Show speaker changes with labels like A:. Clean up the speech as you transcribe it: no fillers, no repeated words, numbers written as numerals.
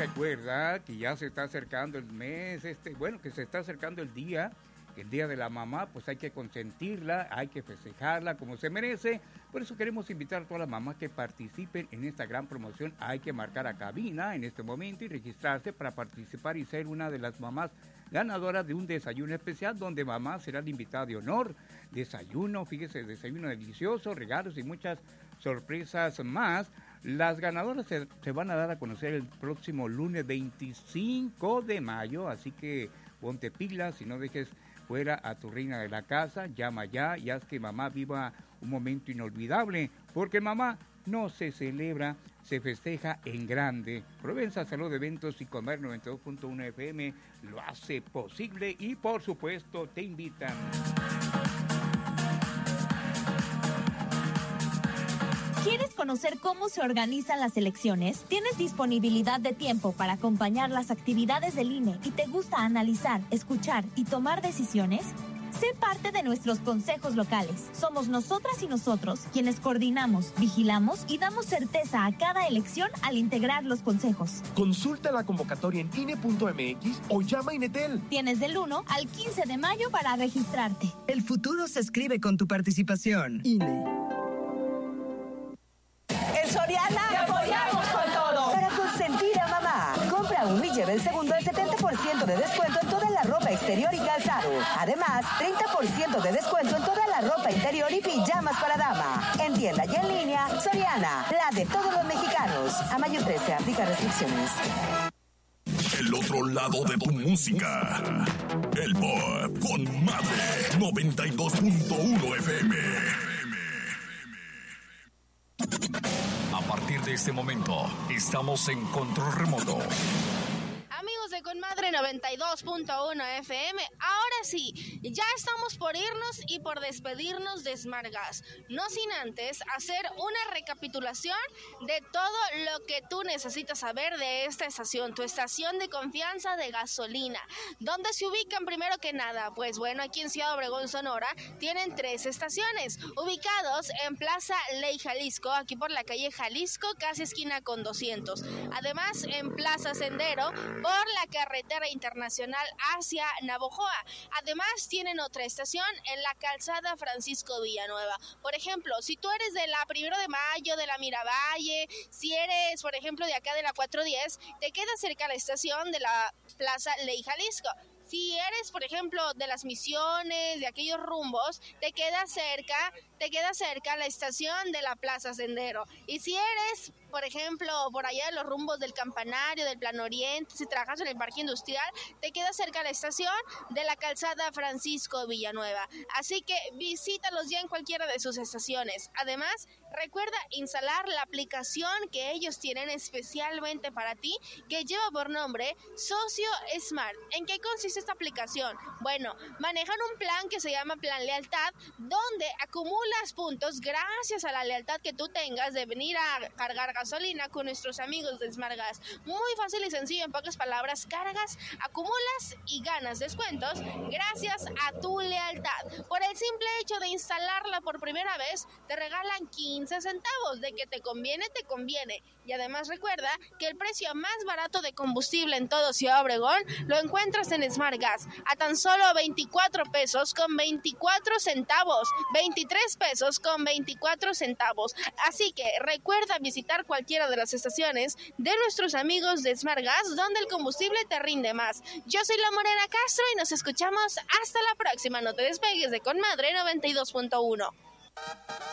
A: recuerda que ya se está acercando el mes, que se está acercando el día de la mamá, pues hay que consentirla, hay que festejarla como se merece. Por eso queremos invitar a todas las mamás que participen en esta gran promoción. Hay que marcar a cabina en este momento y registrarse para participar y ser una de las mamás ganadoras de un desayuno especial donde mamá será la invitada de honor. Desayuno, fíjese, desayuno delicioso, regalos y muchas sorpresas más. Las ganadoras se van a dar a conocer el próximo lunes 25 de mayo, así que ponte pilas y no dejes fuera a tu reina de la casa. Llama ya y haz que mamá viva un momento inolvidable, porque mamá no se celebra, se festeja en grande. Provenza Salud de Eventos y Comer 92.1 FM lo hace posible y por supuesto te invitan.
B: ¿Quieres conocer cómo se organizan las elecciones? ¿Tienes disponibilidad de tiempo para acompañar las actividades del INE y te gusta analizar, escuchar y tomar decisiones? Sé parte de nuestros consejos locales. Somos nosotras y nosotros quienes coordinamos, vigilamos y damos certeza a cada elección al integrar los consejos.
C: Consulta la convocatoria en INE.mx o llama a Inetel.
B: Tienes del 1 al 15 de mayo para registrarte.
D: El futuro se escribe con tu participación. INE.
E: En Soriana te apoyamos con todo. Para consentir a mamá, compra uno y lleva el segundo al 70% de descuento en toda la ropa exterior y calzado. Además, 30% de descuento en toda la ropa interior y pijamas para dama. En tienda y en línea, Soriana, la de todos los mexicanos. A mayo 13, aplica restricciones.
F: El otro lado de tu música. El Pop con Madre 92.1 FM. A partir de este momento, estamos en control remoto.
G: Amigos de Conmadre 92.1 FM, ahora sí, ya estamos por irnos y por despedirnos de Smart Gas. No sin antes hacer una recapitulación de todo lo que tú necesitas saber de esta estación, tu estación de confianza de gasolina. ¿Dónde se ubican primero que nada? Pues bueno, aquí en Ciudad Obregón, Sonora, tienen 3 estaciones, ubicados en Plaza Ley Jalisco, aquí por la calle Jalisco, casi esquina con 200. Además, en Plaza Sendero, por la carretera internacional hacia Navojoa. Además, tienen otra estación en la calzada Francisco Villanueva. Por ejemplo, si tú eres de la 1 de Mayo, de la Miravalle, si eres, por ejemplo, de acá de la 410, te queda cerca la estación de la Plaza Ley Jalisco. Si eres, por ejemplo, de las Misiones, de aquellos rumbos, te queda cerca la estación de la Plaza Sendero. Y si eres, por ejemplo, por allá de los rumbos del Campanario, del Plan Oriente, si trabajas en el parque industrial, te queda cerca la estación de la calzada Francisco Villanueva. Así que visítalos ya en cualquiera de sus estaciones. Además, recuerda instalar la aplicación que ellos tienen especialmente para ti, que lleva por nombre Socio Smart. ¿En qué consiste esta aplicación? Bueno, manejan un plan que se llama Plan Lealtad, donde acumulas puntos gracias a la lealtad que tú tengas de venir a cargar gasolina con nuestros amigos de Smart Gas. Muy fácil y sencillo, en pocas palabras, cargas, acumulas y ganas descuentos gracias a tu lealtad. Por el simple hecho de instalarla por primera vez, te regalan 15 centavos. De que te conviene, te conviene. Y además recuerda que el precio más barato de combustible en todo Ciudad Obregón lo encuentras en Smart Gas a tan solo 24 pesos con 24 centavos, 23 pesos con 24 centavos. Así que recuerda visitar cualquiera de las estaciones de nuestros amigos de Smart Gas, donde el combustible te rinde más. Yo soy la Morena Castro y nos escuchamos hasta la próxima. No te despegues de Conmadre 92.1.